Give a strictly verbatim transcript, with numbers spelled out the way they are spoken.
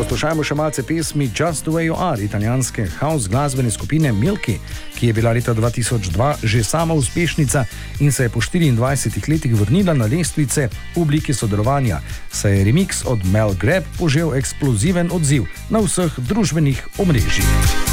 Poslušajmo še malce pesmi Just the Way You Are italijanske house glasbene skupine Milky, ki je bila leta dva tisoč dva že sama uspešnica in se je po štiriindvajsetih letih vrnila na lestvice v obliki sodelovanja, saj je remix od Mel Grab požel eksploziven odziv na vseh družbenih omrežjih.